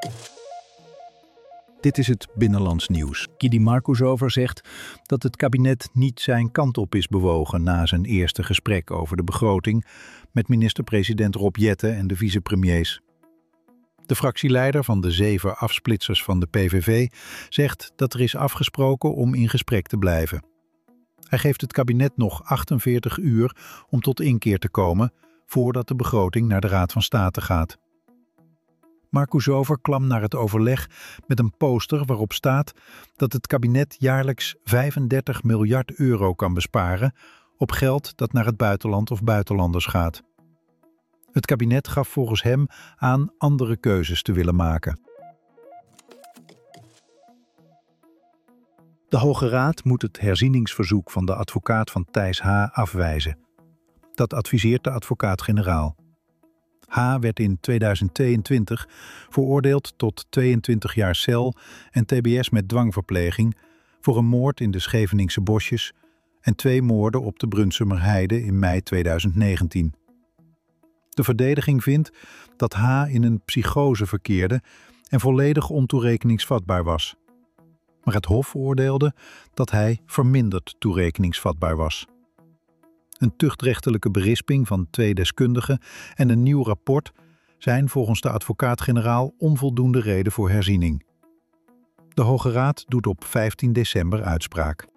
Dit is het Binnenlands Nieuws. Kidi Markusover zegt dat het kabinet niet zijn kant op is bewogen na zijn eerste gesprek over de begroting met minister-president Rob Jetten en de vicepremiers. De fractieleider van de 7 afsplitsers van de PVV zegt dat er is afgesproken om in gesprek te blijven. Hij geeft het kabinet nog 48 uur om tot inkeer te komen voordat de begroting naar de Raad van State gaat. Markusover kwam naar het overleg met een poster waarop staat dat het kabinet jaarlijks 35 miljard euro kan besparen op geld dat naar het buitenland of buitenlanders gaat. Het kabinet gaf volgens hem aan andere keuzes te willen maken. De Hoge Raad moet het herzieningsverzoek van de advocaat van Thijs H. afwijzen. Dat adviseert de advocaat-generaal. H. werd in 2022 veroordeeld tot 22 jaar cel en tbs met dwangverpleging voor een moord in de Scheveningse bosjes en 2 moorden op de Brunsumerheide in mei 2019. De verdediging vindt dat H. in een psychose verkeerde en volledig ontoerekeningsvatbaar was. Maar het Hof oordeelde dat hij verminderd toerekeningsvatbaar was. Een tuchtrechtelijke berisping van 2 deskundigen en een nieuw rapport zijn volgens de advocaat-generaal onvoldoende reden voor herziening. De Hoge Raad doet op 15 december uitspraak.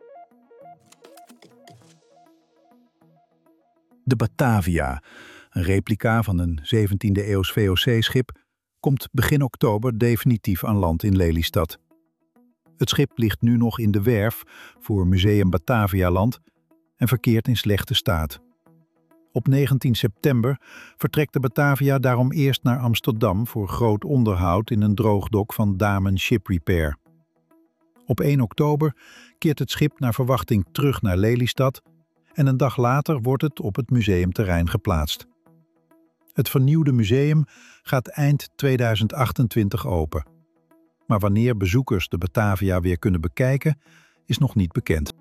De Batavia, een replica van een 17e-eeuws VOC-schip, komt begin oktober definitief aan land in Lelystad. Het schip ligt nu nog in de werf voor Museum Batavialand en verkeert in slechte staat. Op 19 september vertrekt de Batavia daarom eerst naar Amsterdam voor groot onderhoud in een droogdok van Damen Ship Repair. Op 1 oktober keert het schip naar verwachting terug naar Lelystad en een dag later wordt het op het museumterrein geplaatst. Het vernieuwde museum gaat eind 2028 open. Maar wanneer bezoekers de Batavia weer kunnen bekijken, is nog niet bekend.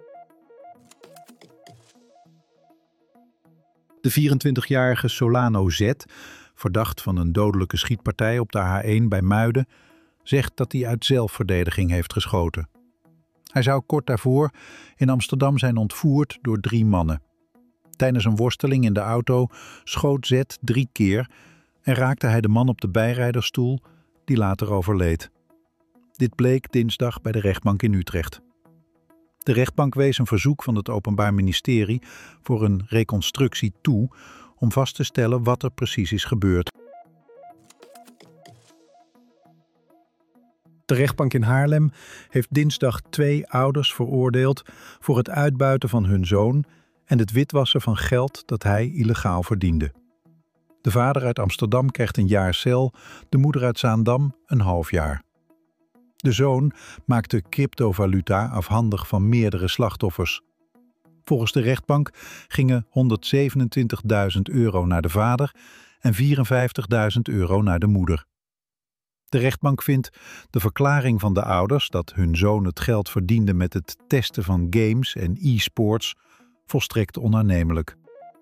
De 24-jarige Solano Z, verdacht van een dodelijke schietpartij op de A1 bij Muiden, zegt dat hij uit zelfverdediging heeft geschoten. Hij zou kort daarvoor in Amsterdam zijn ontvoerd door 3 mannen. Tijdens een worsteling in de auto schoot Z 3 keer en raakte hij de man op de bijrijdersstoel, die later overleed. Dit bleek dinsdag bij de rechtbank in Utrecht. De rechtbank wees een verzoek van het Openbaar Ministerie voor een reconstructie toe om vast te stellen wat er precies is gebeurd. De rechtbank in Haarlem heeft dinsdag 2 ouders veroordeeld voor het uitbuiten van hun zoon en het witwassen van geld dat hij illegaal verdiende. De vader uit Amsterdam krijgt een jaar cel, de moeder uit Zaandam een half jaar. De zoon maakte cryptovaluta afhandig van meerdere slachtoffers. Volgens de rechtbank gingen €127.000 naar de vader en €54.000 naar de moeder. De rechtbank vindt de verklaring van de ouders dat hun zoon het geld verdiende met het testen van games en e-sports volstrekt onaannemelijk.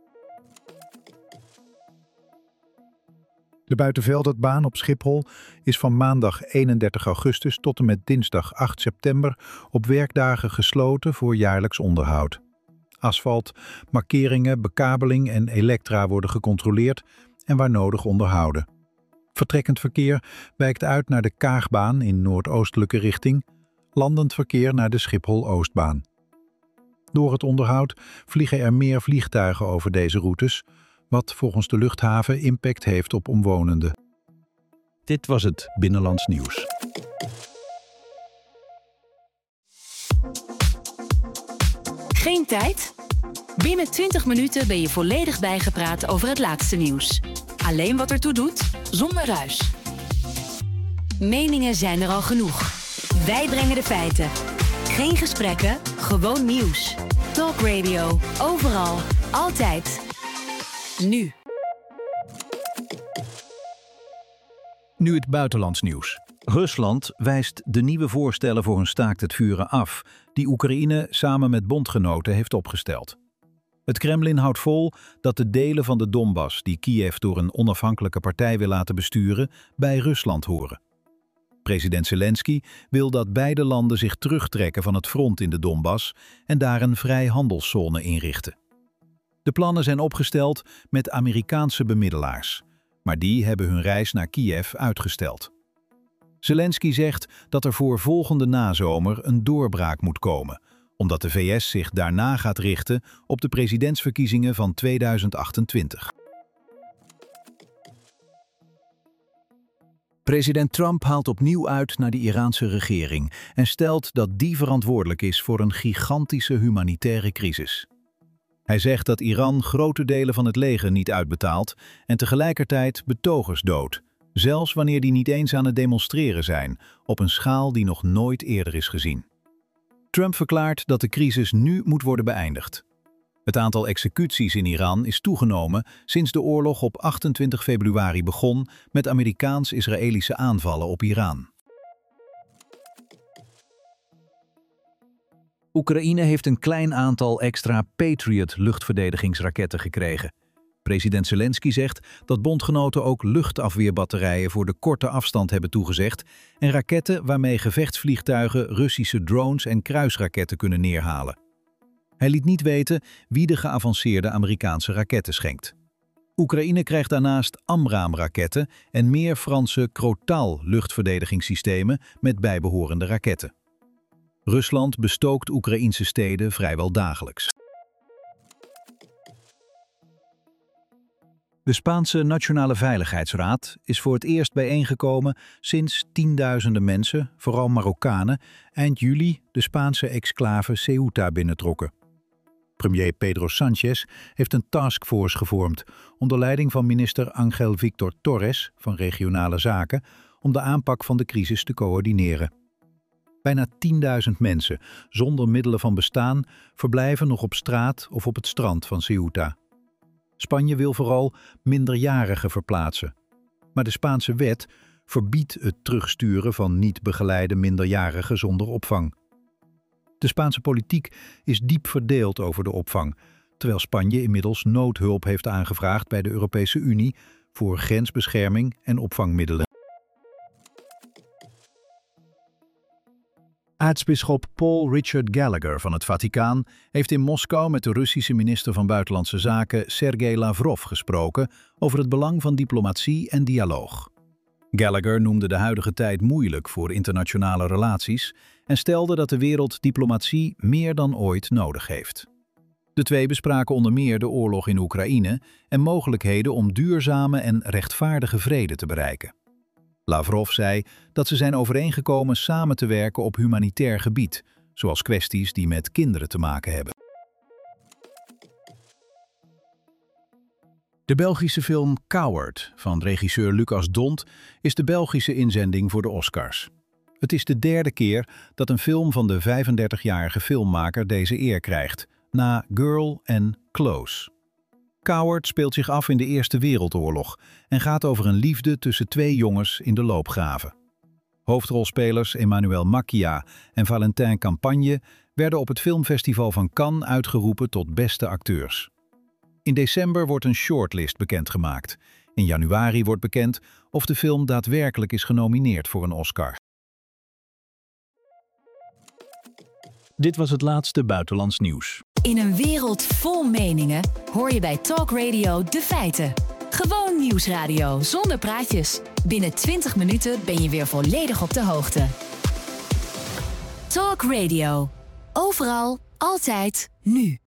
De buitenvelderbaan op Schiphol is van maandag 31 augustus tot en met dinsdag 8 september op werkdagen gesloten voor jaarlijks onderhoud. Asfalt, markeringen, bekabeling en elektra worden gecontroleerd en waar nodig onderhouden. Vertrekkend verkeer wijkt uit naar de Kaagbaan in noordoostelijke richting, landend verkeer naar de Schiphol-Oostbaan. Door het onderhoud vliegen er meer vliegtuigen over deze routes, wat volgens de luchthaven impact heeft op omwonenden. Dit was het Binnenlands Nieuws. Geen tijd? Binnen 20 minuten ben je volledig bijgepraat over het laatste nieuws. Alleen wat ertoe doet, zonder ruis. Meningen zijn er al genoeg. Wij brengen de feiten. Geen gesprekken, gewoon nieuws. Talk Radio, overal, altijd. Nu. Nu het buitenlands nieuws. Rusland wijst de nieuwe voorstellen voor een staakt het vuren af die Oekraïne samen met bondgenoten heeft opgesteld. Het Kremlin houdt vol dat de delen van de Donbass die Kiev door een onafhankelijke partij wil laten besturen bij Rusland horen. President Zelensky wil dat beide landen zich terugtrekken van het front in de Donbass en daar een vrijhandelszone inrichten. De plannen zijn opgesteld met Amerikaanse bemiddelaars, maar die hebben hun reis naar Kiev uitgesteld. Zelensky zegt dat er voor volgende nazomer een doorbraak moet komen, omdat de VS zich daarna gaat richten op de presidentsverkiezingen van 2028. President Trump haalt opnieuw uit naar de Iraanse regering en stelt dat die verantwoordelijk is voor een gigantische humanitaire crisis. Hij zegt dat Iran grote delen van het leger niet uitbetaalt en tegelijkertijd betogers doodt, zelfs wanneer die niet eens aan het demonstreren zijn, op een schaal die nog nooit eerder is gezien. Trump verklaart dat de crisis nu moet worden beëindigd. Het aantal executies in Iran is toegenomen sinds de oorlog op 28 februari begon met Amerikaans-Israëlische aanvallen op Iran. Oekraïne heeft een klein aantal extra Patriot-luchtverdedigingsraketten gekregen. President Zelensky zegt dat bondgenoten ook luchtafweerbatterijen voor de korte afstand hebben toegezegd en raketten waarmee gevechtsvliegtuigen Russische drones en kruisraketten kunnen neerhalen. Hij liet niet weten wie de geavanceerde Amerikaanse raketten schenkt. Oekraïne krijgt daarnaast AMRAAM-raketten en meer Franse Crotale-luchtverdedigingssystemen met bijbehorende raketten. Rusland bestookt Oekraïnse steden vrijwel dagelijks. De Spaanse Nationale Veiligheidsraad is voor het eerst bijeengekomen sinds tienduizenden mensen, vooral Marokkanen, eind juli de Spaanse exclave Ceuta binnentrokken. Premier Pedro Sánchez heeft een taskforce gevormd onder leiding van minister Ángel Víctor Torres van Regionale Zaken om de aanpak van de crisis te coördineren. Bijna 10.000 mensen zonder middelen van bestaan verblijven nog op straat of op het strand van Ceuta. Spanje wil vooral minderjarigen verplaatsen. Maar de Spaanse wet verbiedt het terugsturen van niet begeleide minderjarigen zonder opvang. De Spaanse politiek is diep verdeeld over de opvang, terwijl Spanje inmiddels noodhulp heeft aangevraagd bij de Europese Unie voor grensbescherming en opvangmiddelen. Aartsbisschop Paul Richard Gallagher van het Vaticaan heeft in Moskou met de Russische minister van Buitenlandse Zaken Sergei Lavrov gesproken over het belang van diplomatie en dialoog. Gallagher noemde de huidige tijd moeilijk voor internationale relaties en stelde dat de wereld diplomatie meer dan ooit nodig heeft. De twee bespraken onder meer de oorlog in Oekraïne en mogelijkheden om duurzame en rechtvaardige vrede te bereiken. Lavrov zei dat ze zijn overeengekomen samen te werken op humanitair gebied, zoals kwesties die met kinderen te maken hebben. De Belgische film Coward van regisseur Lucas Dont is de Belgische inzending voor de Oscars. Het is de derde keer dat een film van de 35-jarige filmmaker deze eer krijgt, na Girl en Close. Coward speelt zich af in de Eerste Wereldoorlog en gaat over een liefde tussen twee jongens in de loopgraven. Hoofdrolspelers Emmanuel Macchia en Valentin Campagne werden op het filmfestival van Cannes uitgeroepen tot beste acteurs. In december wordt een shortlist bekendgemaakt. In januari wordt bekend of de film daadwerkelijk is genomineerd voor een Oscar. Dit was het laatste buitenlands nieuws. In een wereld vol meningen hoor je bij Talk Radio de feiten. Gewoon nieuwsradio zonder praatjes. Binnen 20 minuten ben je weer volledig op de hoogte. Talk Radio. Overal, altijd, nu.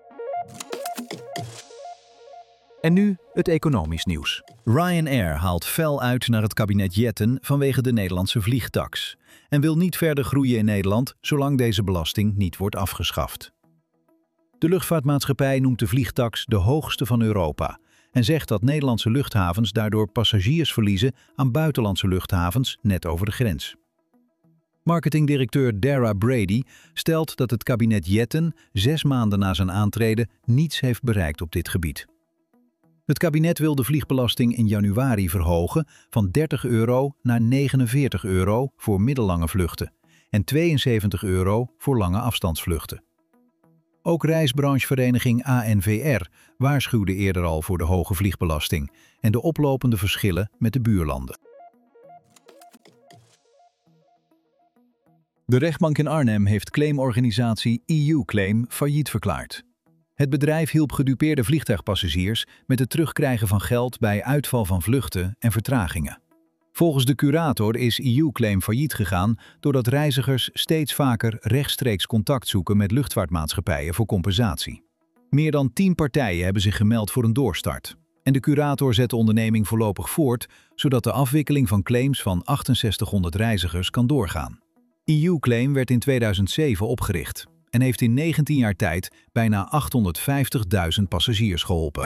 En nu het economisch nieuws. Ryanair haalt fel uit naar het kabinet Jetten vanwege de Nederlandse vliegtaks en wil niet verder groeien in Nederland zolang deze belasting niet wordt afgeschaft. De luchtvaartmaatschappij noemt de vliegtaks de hoogste van Europa en zegt dat Nederlandse luchthavens daardoor passagiers verliezen aan buitenlandse luchthavens net over de grens. Marketingdirecteur Dara Brady stelt dat het kabinet Jetten 6 maanden na zijn aantreden niets heeft bereikt op dit gebied. Het kabinet wil de vliegbelasting in januari verhogen van €30 naar €49 voor middellange vluchten en €72 voor lange afstandsvluchten. Ook reisbranchevereniging ANVR waarschuwde eerder al voor de hoge vliegbelasting en de oplopende verschillen met de buurlanden. De rechtbank in Arnhem heeft claimorganisatie EU Claim failliet verklaard. Het bedrijf hielp gedupeerde vliegtuigpassagiers met het terugkrijgen van geld bij uitval van vluchten en vertragingen. Volgens de curator is EU Claim failliet gegaan doordat reizigers steeds vaker rechtstreeks contact zoeken met luchtvaartmaatschappijen voor compensatie. Meer dan 10 partijen hebben zich gemeld voor een doorstart. En de curator zet de onderneming voorlopig voort, zodat de afwikkeling van claims van 6800 reizigers kan doorgaan. EU Claim werd in 2007 opgericht en heeft in 19 jaar tijd bijna 850.000 passagiers geholpen.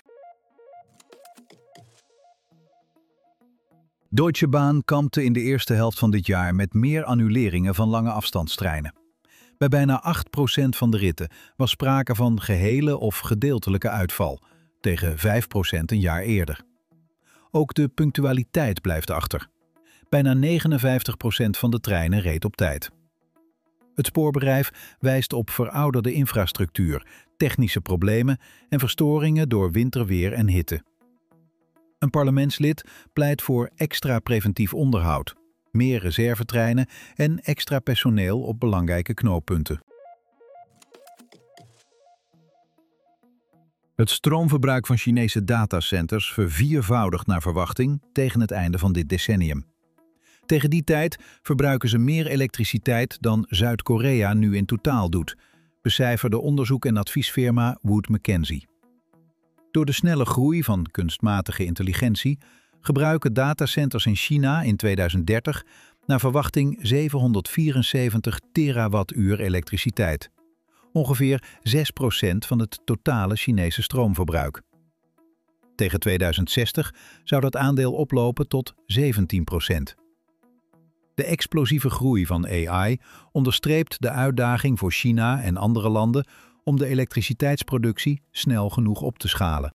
Deutsche Bahn kampte in de eerste helft van dit jaar met meer annuleringen van lange afstandstreinen. Bij bijna 8% van de ritten was sprake van gehele of gedeeltelijke uitval, tegen 5% een jaar eerder. Ook de punctualiteit blijft achter. Bijna 59% van de treinen reed op tijd. Het spoorbedrijf wijst op verouderde infrastructuur, technische problemen en verstoringen door winterweer en hitte. Een parlementslid pleit voor extra preventief onderhoud, meer reservetreinen en extra personeel op belangrijke knooppunten. Het stroomverbruik van Chinese datacenters verviervoudigt naar verwachting tegen het einde van dit decennium. Tegen die tijd verbruiken ze meer elektriciteit dan Zuid-Korea nu in totaal doet, becijferde onderzoek- en adviesfirma Wood Mackenzie. Door de snelle groei van kunstmatige intelligentie gebruiken datacenters in China in 2030 naar verwachting 774 terawattuur elektriciteit. Ongeveer 6% van het totale Chinese stroomverbruik. Tegen 2060 zou dat aandeel oplopen tot 17%. De explosieve groei van AI onderstreept de uitdaging voor China en andere landen om de elektriciteitsproductie snel genoeg op te schalen.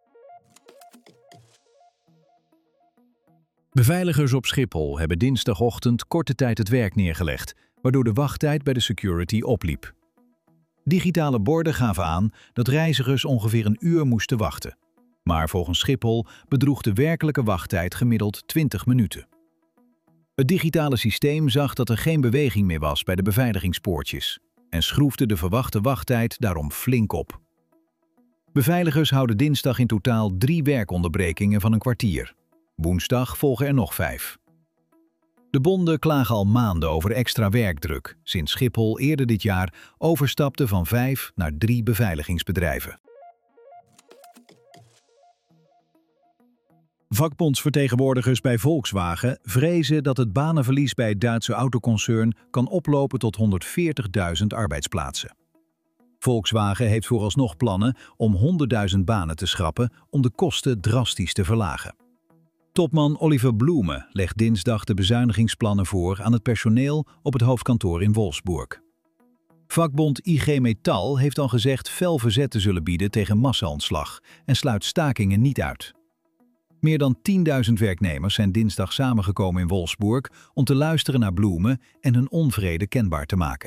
Beveiligers op Schiphol hebben dinsdagochtend korte tijd het werk neergelegd, waardoor de wachttijd bij de security opliep. Digitale borden gaven aan dat reizigers ongeveer een uur moesten wachten. Maar volgens Schiphol bedroeg de werkelijke wachttijd gemiddeld 20 minuten. Het digitale systeem zag dat er geen beweging meer was bij de beveiligingspoortjes en schroefde de verwachte wachttijd daarom flink op. Beveiligers houden dinsdag in totaal 3 werkonderbrekingen van een kwartier. Woensdag volgen er nog 5. De bonden klagen al maanden over extra werkdruk, sinds Schiphol eerder dit jaar overstapte van 5 naar 3 beveiligingsbedrijven. Vakbondsvertegenwoordigers bij Volkswagen vrezen dat het banenverlies bij het Duitse autoconcern kan oplopen tot 140.000 arbeidsplaatsen. Volkswagen heeft vooralsnog plannen om 100.000 banen te schrappen om de kosten drastisch te verlagen. Topman Oliver Blume legt dinsdag de bezuinigingsplannen voor aan het personeel op het hoofdkantoor in Wolfsburg. Vakbond IG Metall heeft al gezegd fel verzet te zullen bieden tegen massa-ontslag en sluit stakingen niet uit. Meer dan 10.000 werknemers zijn dinsdag samengekomen in Wolfsburg om te luisteren naar Blume en hun onvrede kenbaar te maken.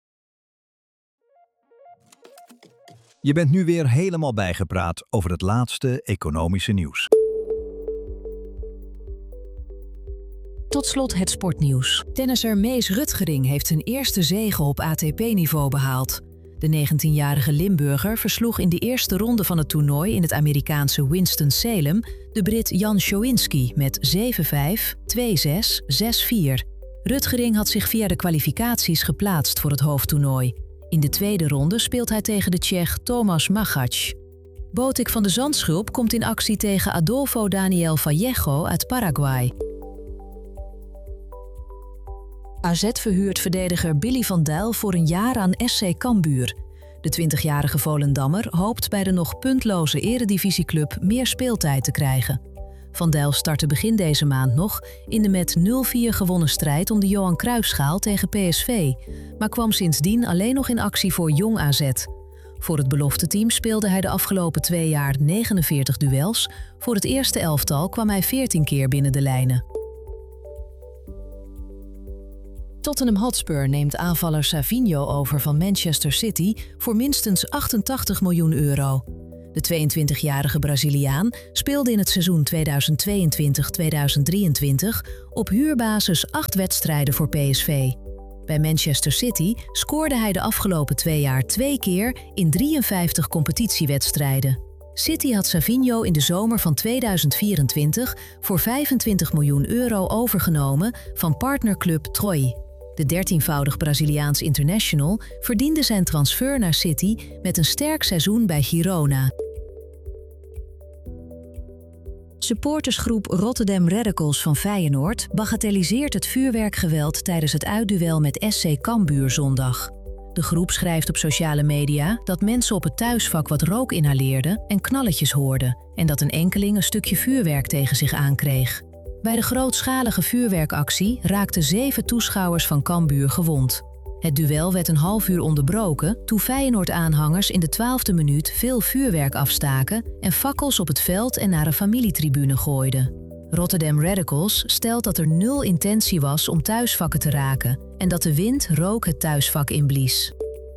Je bent nu weer helemaal bijgepraat over het laatste economische nieuws. Tot slot het sportnieuws. Tennisser Mees Rutgering heeft zijn eerste zege op ATP-niveau behaald. De 19-jarige Limburger versloeg in de eerste ronde van het toernooi in het Amerikaanse Winston-Salem de Brit Jan Schowinski met 7-5, 2-6, 6-4. Rutgering had zich via de kwalificaties geplaatst voor het hoofdtoernooi. In de tweede ronde speelt hij tegen de Tsjech Tomas Machac. Botik van de Zandschulp komt in actie tegen Adolfo Daniel Vallejo uit Paraguay. AZ verhuurt verdediger Billy van Dijk voor een jaar aan SC Cambuur. De 20-jarige Volendammer hoopt bij de nog puntloze eredivisieclub meer speeltijd te krijgen. Van Dijk startte begin deze maand nog in de met 0-4 gewonnen strijd om de Johan Cruijffschaal tegen PSV, maar kwam sindsdien alleen nog in actie voor Jong AZ. Voor het belofteteam speelde hij de afgelopen 2 jaar 49 duels. Voor het eerste elftal kwam hij 14 keer binnen de lijnen. Tottenham Hotspur neemt aanvaller Savinho over van Manchester City voor minstens 88 miljoen euro. De 22-jarige Braziliaan speelde in het seizoen 2022-2023 op huurbasis 8 wedstrijden voor PSV. Bij Manchester City scoorde hij de afgelopen 2 jaar 2 keer in 53 competitiewedstrijden. City had Savinho in de zomer van 2024 voor €25 miljoen overgenomen van partnerclub Troyes. De 13-voudig Braziliaans international verdiende zijn transfer naar City met een sterk seizoen bij Girona. Supportersgroep Rotterdam Radicals van Feyenoord bagatelliseert het vuurwerkgeweld tijdens het uitduel met SC Cambuur zondag. De groep schrijft op sociale media dat mensen op het thuisvak wat rook inhaleerden en knalletjes hoorden en dat een enkeling een stukje vuurwerk tegen zich aankreeg. Bij de grootschalige vuurwerkactie raakten 7 toeschouwers van Cambuur gewond. Het duel werd een half uur onderbroken toen Feyenoord-aanhangers in de 12e minuut veel vuurwerk afstaken en fakkels op het veld en naar een familietribune gooiden. Rotterdam Radicals stelt dat er 0 intentie was om thuisvakken te raken en dat de wind rook het thuisvak inblies.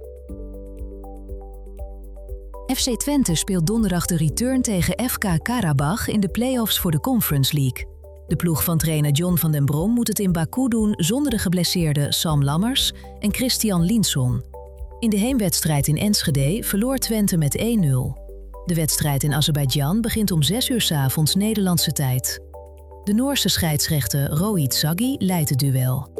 FC Twente speelt donderdag de return tegen FK Karabach in de play-offs voor de Conference League. De ploeg van trainer John van den Brom moet het in Baku doen zonder de geblesseerde Sam Lammers en Christian Linson. In de heenwedstrijd in Enschede verloor Twente met 1-0. De wedstrijd in Azerbeidzjan begint om 6 uur 's avonds Nederlandse tijd. De Noorse scheidsrechter Rohit Saggi leidt het duel.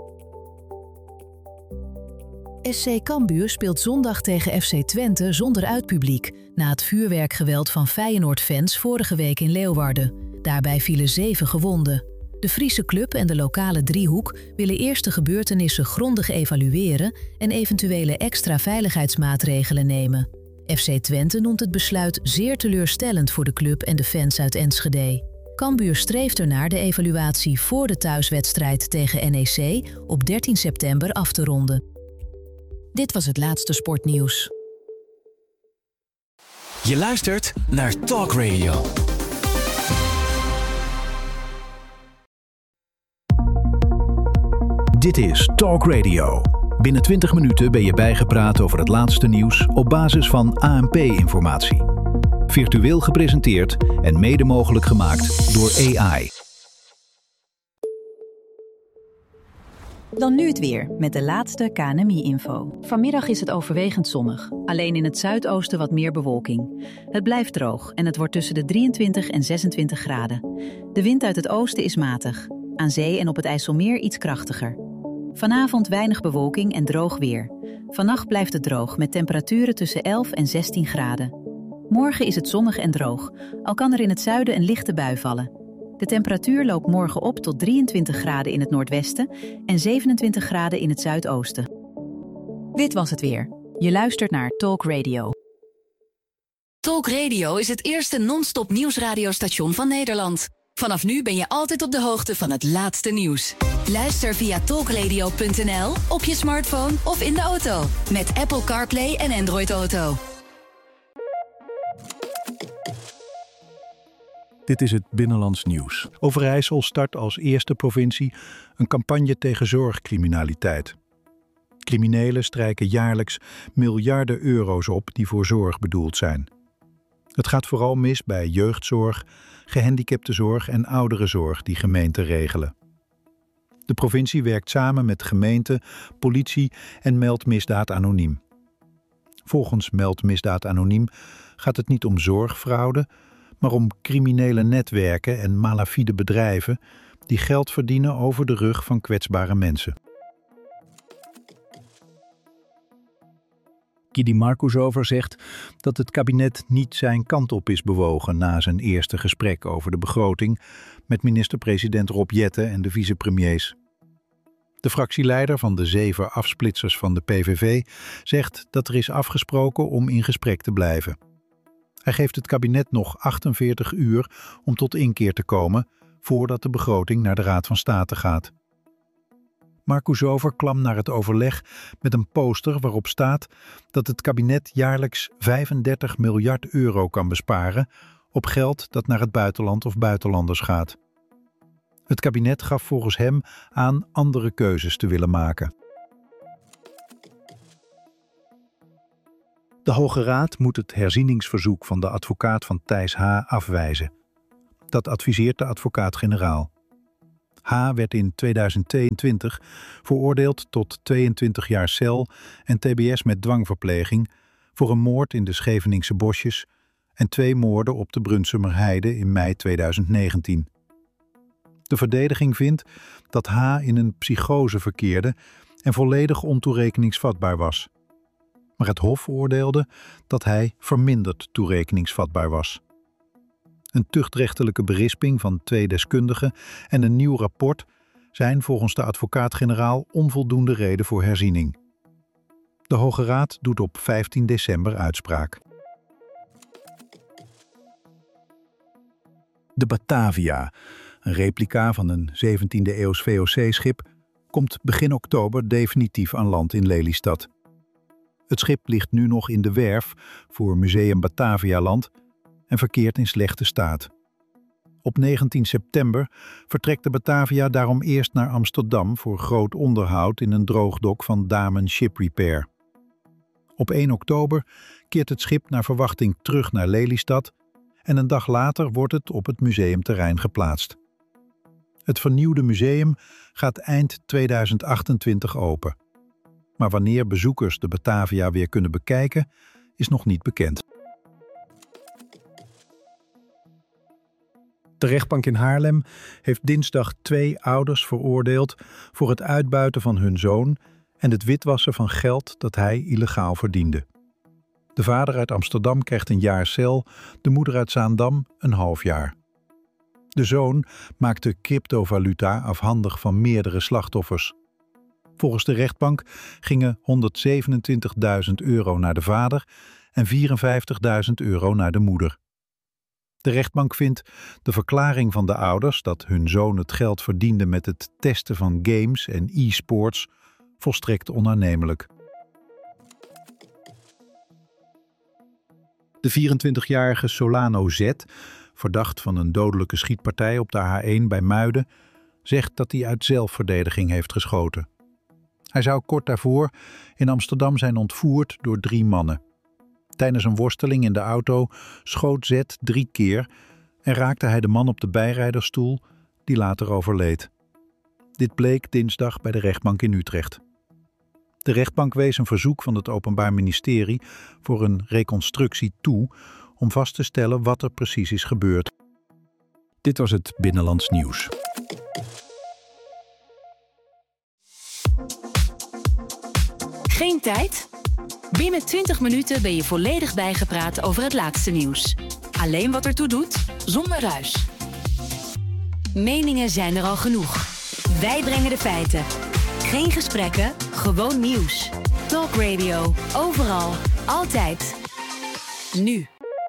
SC Cambuur speelt zondag tegen FC Twente zonder uitpubliek na het vuurwerkgeweld van Feyenoord-fans vorige week in Leeuwarden. Daarbij vielen 7 gewonden. De Friese club en de lokale driehoek willen eerst de gebeurtenissen grondig evalueren en eventuele extra veiligheidsmaatregelen nemen. FC Twente noemt het besluit zeer teleurstellend voor de club en de fans uit Enschede. Cambuur streeft ernaar de evaluatie voor de thuiswedstrijd tegen NEC op 13 september af te ronden. Dit was het laatste sportnieuws. Je luistert naar Talk Radio. Dit is Talk Radio. Binnen 20 minuten ben je bijgepraat over het laatste nieuws op basis van ANP-informatie. Virtueel gepresenteerd en mede mogelijk gemaakt door AI. Dan nu het weer, met de laatste KNMI-info. Vanmiddag is het overwegend zonnig. Alleen in het zuidoosten wat meer bewolking. Het blijft droog en het wordt tussen de 23 en 26 graden. De wind uit het oosten is matig. Aan zee en op het IJsselmeer iets krachtiger. Vanavond weinig bewolking en droog weer. Vannacht blijft het droog met temperaturen tussen 11 en 16 graden. Morgen is het zonnig en droog, al kan er in het zuiden een lichte bui vallen. De temperatuur loopt morgen op tot 23 graden in het noordwesten en 27 graden in het zuidoosten. Dit was het weer. Je luistert naar Talk Radio. Talk Radio is het eerste non-stop nieuwsradiostation van Nederland. Vanaf nu ben je altijd op de hoogte van het laatste nieuws. Luister via talkradio.nl, op je smartphone of in de auto. Met Apple CarPlay en Android Auto. Dit is het Binnenlands Nieuws. Overijssel start als eerste provincie een campagne tegen zorgcriminaliteit. Criminelen strijken jaarlijks miljarden euro's op die voor zorg bedoeld zijn. Het gaat vooral mis bij jeugdzorg, gehandicaptenzorg en ouderenzorg die gemeenten regelen. De provincie werkt samen met gemeenten, politie en Meld Misdaad Anoniem. Volgens Meld Misdaad Anoniem gaat het niet om zorgfraude, maar om criminele netwerken en malafide bedrijven die geld verdienen over de rug van kwetsbare mensen. Kidi Markusover zegt dat het kabinet niet zijn kant op is bewogen na zijn eerste gesprek over de begroting met minister-president Rob Jetten en de vicepremiers. De fractieleider van de 7 afsplitsers van de PVV zegt dat er is afgesproken om in gesprek te blijven. Hij geeft het kabinet nog 48 uur om tot inkeer te komen voordat de begroting naar de Raad van State gaat. Markusover kwam naar het overleg met een poster waarop staat dat het kabinet jaarlijks 35 miljard euro kan besparen op geld dat naar het buitenland of buitenlanders gaat. Het kabinet gaf volgens hem aan andere keuzes te willen maken. De Hoge Raad moet het herzieningsverzoek van de advocaat van Thijs H. afwijzen. Dat adviseert de advocaat-generaal. H. werd in 2022 veroordeeld tot 22 jaar cel en tbs met dwangverpleging voor een moord in de Scheveningse bosjes en 2 moorden op de Brunsumerheide in mei 2019. De verdediging vindt dat H. in een psychose verkeerde en volledig ontoerekeningsvatbaar was. Maar het Hof oordeelde dat hij verminderd toerekeningsvatbaar was. Een tuchtrechtelijke berisping van 2 deskundigen en een nieuw rapport zijn volgens de advocaat-generaal onvoldoende reden voor herziening. De Hoge Raad doet op 15 december uitspraak. De Batavia, een replica van een 17e-eeuws VOC-schip, komt begin oktober definitief aan land in Lelystad. Het schip ligt nu nog in de werf voor Museum Batavialand en verkeert in slechte staat. Op 19 september vertrekt de Batavia daarom eerst naar Amsterdam voor groot onderhoud in een droogdok van Damen Ship Repair. Op 1 oktober keert het schip naar verwachting terug naar Lelystad en een dag later wordt het op het museumterrein geplaatst. Het vernieuwde museum gaat eind 2028 open. Maar wanneer bezoekers de Batavia weer kunnen bekijken, is nog niet bekend. De rechtbank in Haarlem heeft dinsdag 2 ouders veroordeeld voor het uitbuiten van hun zoon en het witwassen van geld dat hij illegaal verdiende. De vader uit Amsterdam krijgt een jaar cel, de moeder uit Zaandam een half jaar. De zoon maakte cryptovaluta afhandig van meerdere slachtoffers. Volgens de rechtbank gingen €127.000 naar de vader en €54.000 naar de moeder. De rechtbank vindt de verklaring van de ouders dat hun zoon het geld verdiende met het testen van games en e-sports volstrekt onaannemelijk. De 24-jarige Solano Z, verdacht van een dodelijke schietpartij op de A1 bij Muiden, zegt dat hij uit zelfverdediging heeft geschoten. Hij zou kort daarvoor in Amsterdam zijn ontvoerd door 3 mannen. Tijdens een worsteling in de auto schoot Z 3 keer en raakte hij de man op de bijrijdersstoel, die later overleed. Dit bleek dinsdag bij de rechtbank in Utrecht. De rechtbank wees een verzoek van het Openbaar Ministerie voor een reconstructie toe om vast te stellen wat er precies is gebeurd. Dit was het Binnenlands Nieuws. Geen tijd? Binnen 20 minuten ben je volledig bijgepraat over het laatste nieuws. Alleen wat ertoe doet, zonder ruis. Meningen zijn er al genoeg. Wij brengen de feiten. Geen gesprekken, gewoon nieuws. Talk Radio, overal, altijd. Nu.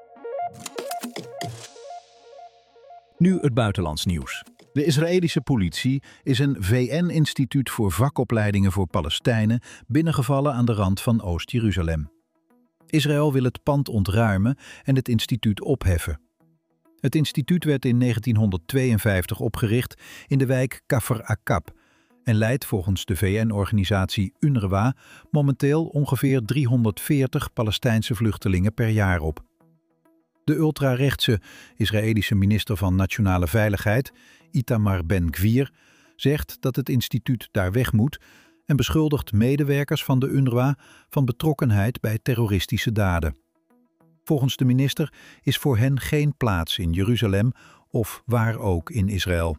Nu het buitenlands nieuws. De Israëlische politie is een VN-instituut voor vakopleidingen voor Palestijnen binnengevallen aan de rand van Oost-Jeruzalem. Israël wil het pand ontruimen en het instituut opheffen. Het instituut werd in 1952 opgericht in de wijk Kafr Akab en leidt volgens de VN-organisatie UNRWA momenteel ongeveer 340 Palestijnse vluchtelingen per jaar op. De ultrarechtse Israëlische minister van Nationale Veiligheid, Itamar Ben-Gvir, zegt dat het instituut daar weg moet en beschuldigt medewerkers van de UNRWA van betrokkenheid bij terroristische daden. Volgens de minister is voor hen geen plaats in Jeruzalem of waar ook in Israël.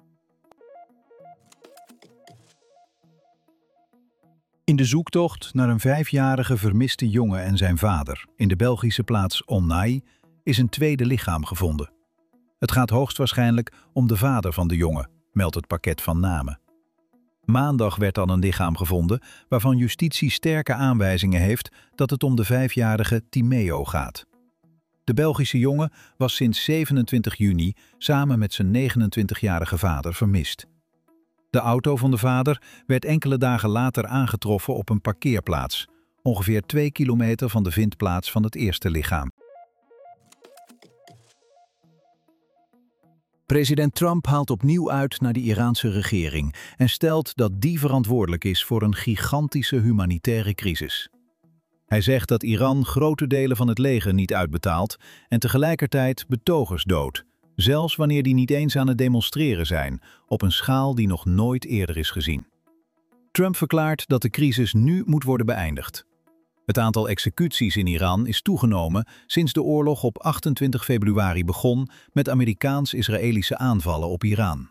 In de zoektocht naar een 5-jarige vermiste jongen en zijn vader in de Belgische plaats Onnai is een tweede lichaam gevonden. Het gaat hoogstwaarschijnlijk om de vader van de jongen, meldt het pakket van namen. Maandag werd dan een lichaam gevonden waarvan justitie sterke aanwijzingen heeft dat het om de 5-jarige Timeo gaat. De Belgische jongen was sinds 27 juni samen met zijn 29-jarige vader vermist. De auto van de vader werd enkele dagen later aangetroffen op een parkeerplaats, ongeveer 2 kilometer van de vindplaats van het eerste lichaam. President Trump haalt opnieuw uit naar de Iraanse regering en stelt dat die verantwoordelijk is voor een gigantische humanitaire crisis. Hij zegt dat Iran grote delen van het leger niet uitbetaalt en tegelijkertijd betogers doodt, Zelfs wanneer die niet eens aan het demonstreren zijn, op een schaal die nog nooit eerder is gezien. Trump verklaart dat de crisis nu moet worden beëindigd. Het aantal executies in Iran is toegenomen sinds de oorlog op 28 februari begon met Amerikaans-Israëlische aanvallen op Iran.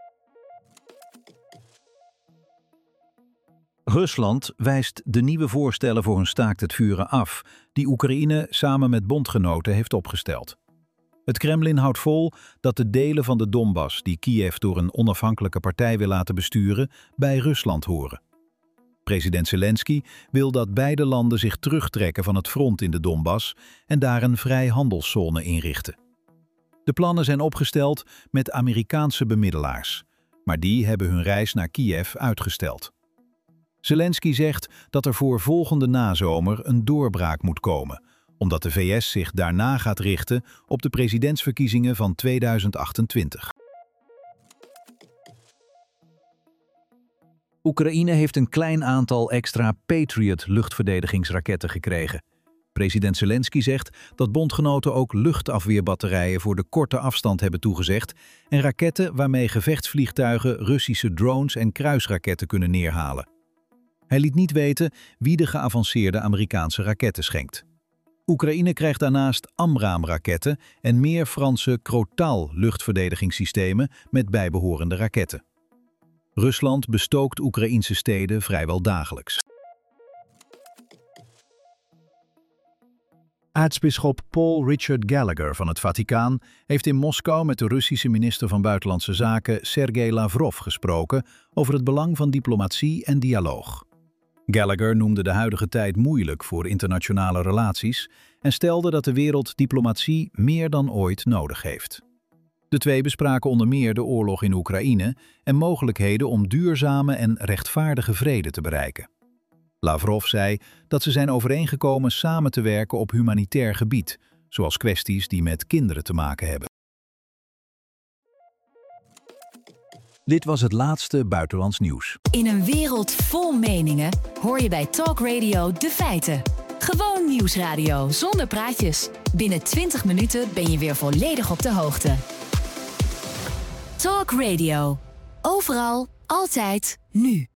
Rusland wijst de nieuwe voorstellen voor een staakt het vuren af, die Oekraïne samen met bondgenoten heeft opgesteld. Het Kremlin houdt vol dat de delen van de Donbass die Kiev door een onafhankelijke partij wil laten besturen, bij Rusland horen. President Zelensky wil dat beide landen zich terugtrekken van het front in de Donbass en daar een vrijhandelszone inrichten. De plannen zijn opgesteld met Amerikaanse bemiddelaars, maar die hebben hun reis naar Kiev uitgesteld. Zelensky zegt dat er voor volgende nazomer een doorbraak moet komen, omdat de VS zich daarna gaat richten op de presidentsverkiezingen van 2028. Oekraïne heeft een klein aantal extra Patriot-luchtverdedigingsraketten gekregen. President Zelensky zegt dat bondgenoten ook luchtafweerbatterijen voor de korte afstand hebben toegezegd en raketten waarmee gevechtsvliegtuigen Russische drones en kruisraketten kunnen neerhalen. Hij liet niet weten wie de geavanceerde Amerikaanse raketten schenkt. Oekraïne krijgt daarnaast AMRAAM-raketten en meer Franse Crotale-luchtverdedigingssystemen met bijbehorende raketten. Rusland bestookt Oekraïnse steden vrijwel dagelijks. Aartsbisschop Paul Richard Gallagher van het Vaticaan heeft in Moskou met de Russische minister van Buitenlandse Zaken Sergei Lavrov gesproken over het belang van diplomatie en dialoog. Gallagher noemde de huidige tijd moeilijk voor internationale relaties en stelde dat de wereld diplomatie meer dan ooit nodig heeft. De twee bespraken onder meer de oorlog in Oekraïne en mogelijkheden om duurzame en rechtvaardige vrede te bereiken. Lavrov zei dat ze zijn overeengekomen samen te werken op humanitair gebied, zoals kwesties die met kinderen te maken hebben. Dit was het laatste buitenlands nieuws. In een wereld vol meningen hoor je bij Talk Radio de feiten. Gewoon nieuwsradio zonder praatjes. Binnen 20 minuten ben je weer volledig op de hoogte. Talk Radio. Overal, altijd, nu.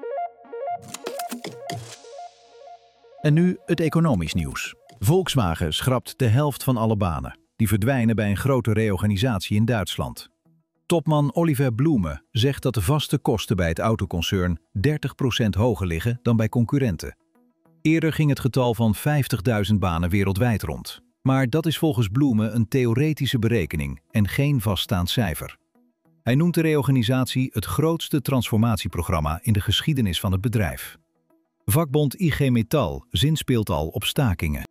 En nu het economisch nieuws. Volkswagen schrapt de helft van alle banen. Die verdwijnen bij een grote reorganisatie in Duitsland. Topman Oliver Blume zegt dat de vaste kosten bij het autoconcern 30% hoger liggen dan bij concurrenten. Eerder ging het getal van 50.000 banen wereldwijd rond. Maar dat is volgens Blume een theoretische berekening en geen vaststaand cijfer. Hij noemt de reorganisatie het grootste transformatieprogramma in de geschiedenis van het bedrijf. Vakbond IG Metall zinspeelt al op stakingen.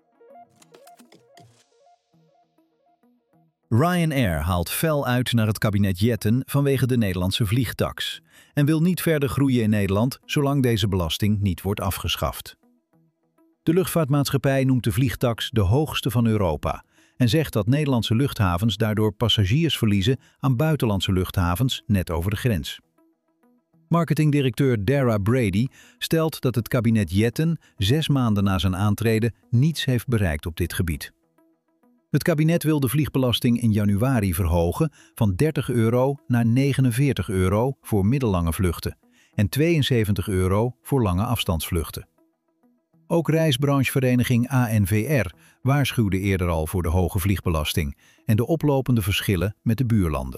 Ryanair haalt fel uit naar het kabinet Jetten vanwege de Nederlandse vliegtax en wil niet verder groeien in Nederland zolang deze belasting niet wordt afgeschaft. De luchtvaartmaatschappij noemt de vliegtax de hoogste van Europa en zegt dat Nederlandse luchthavens daardoor passagiers verliezen aan buitenlandse luchthavens net over de grens. Marketingdirecteur Dara Brady stelt dat het kabinet Jetten 6 maanden na zijn aantreden niets heeft bereikt op dit gebied. Het kabinet wil de vliegbelasting in januari verhogen van €30 naar €49 voor middellange vluchten en €72 voor lange afstandsvluchten. Ook reisbranchevereniging ANVR waarschuwde eerder al voor de hoge vliegbelasting en de oplopende verschillen met de buurlanden.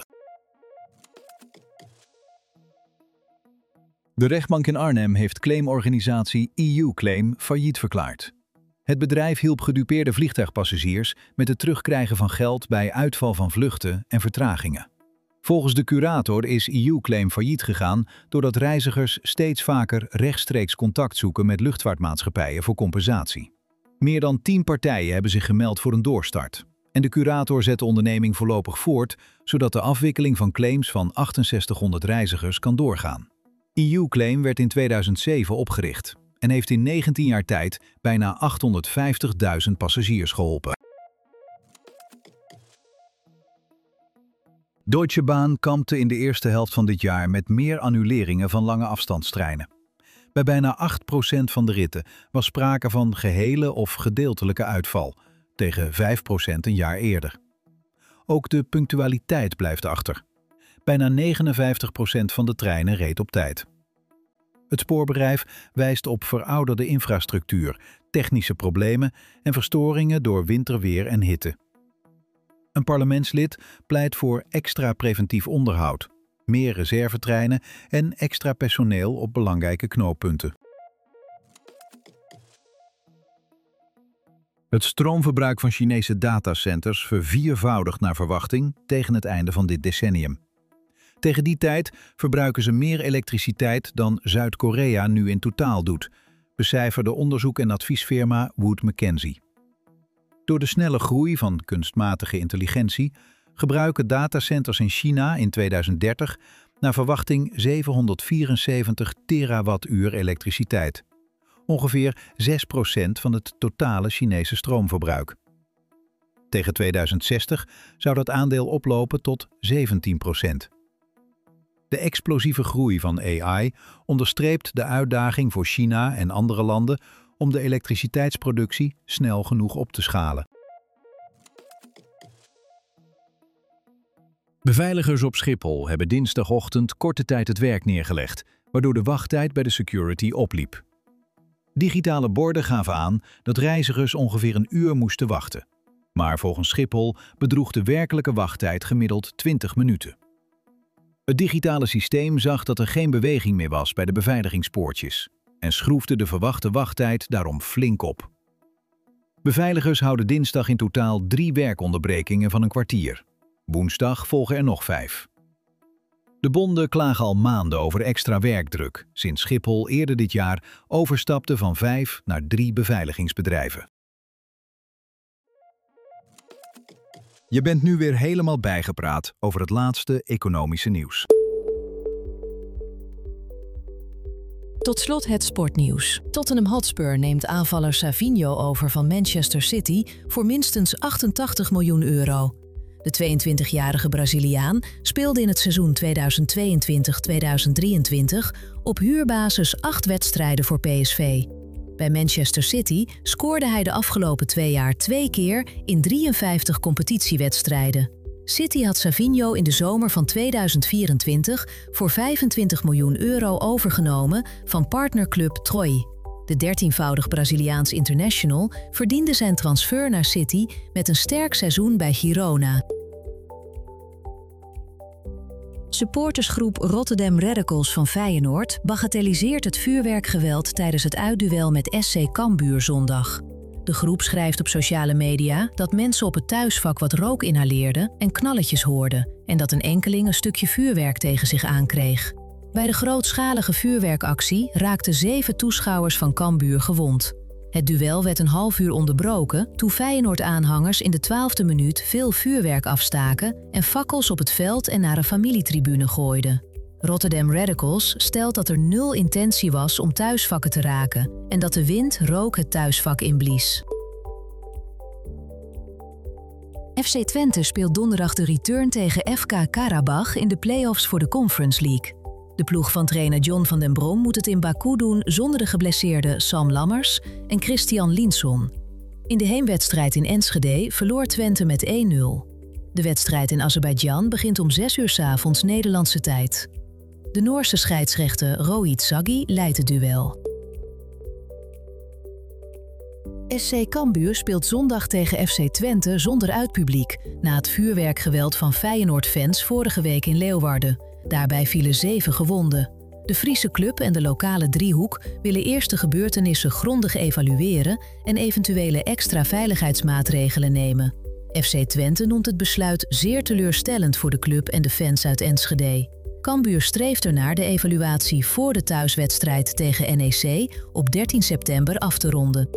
De rechtbank in Arnhem heeft claimorganisatie EU Claim failliet verklaard. Het bedrijf hielp gedupeerde vliegtuigpassagiers met het terugkrijgen van geld bij uitval van vluchten en vertragingen. Volgens de curator is EU Claim failliet gegaan doordat reizigers steeds vaker rechtstreeks contact zoeken met luchtvaartmaatschappijen voor compensatie. Meer dan 10 partijen hebben zich gemeld voor een doorstart. En de curator zet de onderneming voorlopig voort, zodat de afwikkeling van claims van 6800 reizigers kan doorgaan. EU Claim werd in 2007 opgericht en heeft in 19 jaar tijd bijna 850.000 passagiers geholpen. Deutsche Bahn kampte in de eerste helft van dit jaar met meer annuleringen van lange afstandstreinen. Bij bijna 8% van de ritten was sprake van gehele of gedeeltelijke uitval, tegen 5% een jaar eerder. Ook de punctualiteit blijft achter. Bijna 59% van de treinen reed op tijd. Het spoorbedrijf wijst op verouderde infrastructuur, technische problemen en verstoringen door winterweer en hitte. Een parlementslid pleit voor extra preventief onderhoud, meer reservetreinen en extra personeel op belangrijke knooppunten. Het stroomverbruik van Chinese datacenters verviervoudigt naar verwachting tegen het einde van dit decennium. Tegen die tijd verbruiken ze meer elektriciteit dan Zuid-Korea nu in totaal doet, becijferde onderzoek- en adviesfirma Wood Mackenzie. Door de snelle groei van kunstmatige intelligentie gebruiken datacenters in China in 2030 naar verwachting 774 terawattuur elektriciteit. Ongeveer 6% van het totale Chinese stroomverbruik. Tegen 2060 zou dat aandeel oplopen tot 17%. De explosieve groei van AI onderstreept de uitdaging voor China en andere landen om de elektriciteitsproductie snel genoeg op te schalen. Beveiligers op Schiphol hebben dinsdagochtend korte tijd het werk neergelegd, waardoor de wachttijd bij de security opliep. Digitale borden gaven aan dat reizigers ongeveer een uur moesten wachten. Maar volgens Schiphol bedroeg de werkelijke wachttijd gemiddeld 20 minuten. Het digitale systeem zag dat er geen beweging meer was bij de beveiligingspoortjes en schroefde de verwachte wachttijd daarom flink op. Beveiligers houden dinsdag in totaal 3 werkonderbrekingen van een kwartier. Woensdag volgen er nog 5. De bonden klagen al maanden over extra werkdruk, sinds Schiphol eerder dit jaar overstapte van 5 naar 3 beveiligingsbedrijven. Je bent nu weer helemaal bijgepraat over het laatste economische nieuws. Tot slot het sportnieuws. Tottenham Hotspur neemt aanvaller Savinho over van Manchester City voor minstens 88 miljoen euro. De 22-jarige Braziliaan speelde in het seizoen 2022-2023 op huurbasis 8 wedstrijden voor PSV. Bij Manchester City scoorde hij de afgelopen 2 jaar 2 keer in 53 competitiewedstrijden. City had Savinho in de zomer van 2024 voor 25 miljoen euro overgenomen van partnerclub Troy. De 13-voudig Braziliaans international verdiende zijn transfer naar City met een sterk seizoen bij Girona. Supportersgroep Rotterdam Radicals van Feyenoord bagatelliseert het vuurwerkgeweld tijdens het uitduel met SC Cambuur zondag. De groep schrijft op sociale media dat mensen op het thuisvak wat rook inhaleerden en knalletjes hoorden en dat een enkeling een stukje vuurwerk tegen zich aankreeg. Bij de grootschalige vuurwerkactie raakten 7 toeschouwers van Cambuur gewond. Het duel werd een half uur onderbroken toen Feyenoord-aanhangers in de 12e minuut veel vuurwerk afstaken en fakkels op het veld en naar een familietribune gooiden. Rotterdam Radicals stelt dat er 0 intentie was om thuisvakken te raken en dat de wind rook het thuisvak inblies. FC Twente speelt donderdag de return tegen FK Karabach in de play-offs voor de Conference League. De ploeg van trainer John van den Brom moet het in Baku doen zonder de geblesseerde Sam Lammers en Christian Linson. In de heenwedstrijd in Enschede verloor Twente met 1-0. De wedstrijd in Azerbeidzjan begint om 6 uur 's avonds Nederlandse tijd. De Noorse scheidsrechter Rohit Saggi leidt het duel. SC Cambuur speelt zondag tegen FC Twente zonder uitpubliek na het vuurwerkgeweld van Feyenoord-fans vorige week in Leeuwarden. Daarbij vielen 7 gewonden. De Friese club en de lokale driehoek willen eerst de gebeurtenissen grondig evalueren en eventuele extra veiligheidsmaatregelen nemen. FC Twente noemt het besluit zeer teleurstellend voor de club en de fans uit Enschede. Cambuur streeft ernaar de evaluatie voor de thuiswedstrijd tegen NEC op 13 september af te ronden.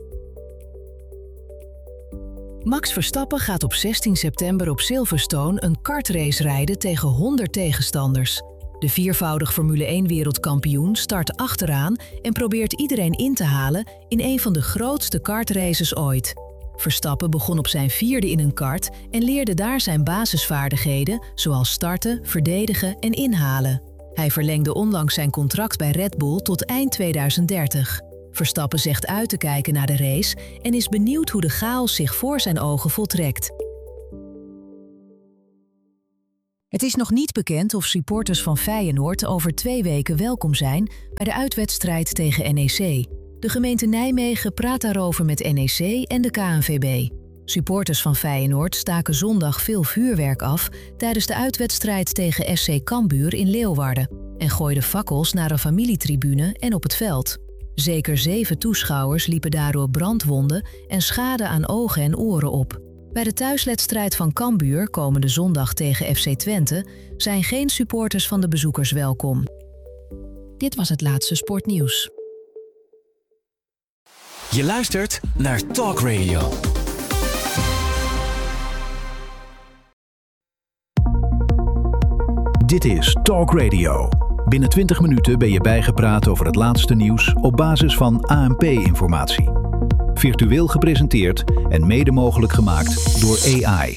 Max Verstappen gaat op 16 september op Silverstone een kartrace rijden tegen 100 tegenstanders. De 4voudig Formule 1 wereldkampioen start achteraan en probeert iedereen in te halen in een van de grootste kartraces ooit. Verstappen begon op zijn 4e in een kart en leerde daar zijn basisvaardigheden zoals starten, verdedigen en inhalen. Hij verlengde onlangs zijn contract bij Red Bull tot eind 2030. Verstappen zegt uit te kijken naar de race en is benieuwd hoe de chaos zich voor zijn ogen voltrekt. Het is nog niet bekend of supporters van Feyenoord over 2 weken welkom zijn bij de uitwedstrijd tegen NEC. De gemeente Nijmegen praat daarover met NEC en de KNVB. Supporters van Feyenoord staken zondag veel vuurwerk af tijdens de uitwedstrijd tegen SC Cambuur in Leeuwarden en gooiden fakkels naar een familietribune en op het veld. Zeker 7 toeschouwers liepen daardoor brandwonden en schade aan ogen en oren op. Bij de thuiswedstrijd van Cambuur komende zondag tegen FC Twente zijn geen supporters van de bezoekers welkom. Dit was het laatste sportnieuws. Je luistert naar Talk Radio. Dit is Talk Radio. Binnen 20 minuten ben je bijgepraat over het laatste nieuws op basis van ANP-informatie. Virtueel gepresenteerd en mede mogelijk gemaakt door AI.